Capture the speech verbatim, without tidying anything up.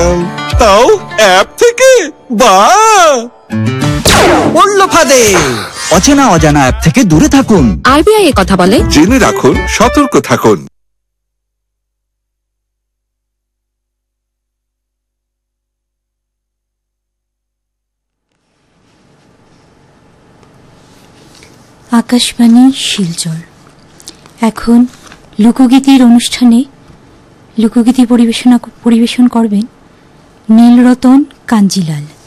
তাও অ্যাপ থেকে। বাহ, পড়লো ফাঁদে। অচেনা অজানা অ্যাপ থেকে দূরে থাকুন। আরবিআই এ কথা বলে। জেনে রাখুন, সতর্ক থাকুন। আকাশবাণী শিলচর। এখন লোকগীতির অনুষ্ঠানে লোকগীতি পরিবেশনা পরিবেশন করবেন নীলরতন কাঞ্জিলাল।